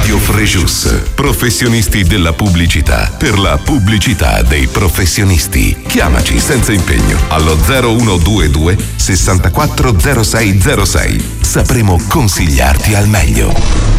Radio Frejus, professionisti della pubblicità, per la pubblicità dei professionisti. Chiamaci senza impegno allo 0122 64 0606. Sapremo consigliarti al meglio.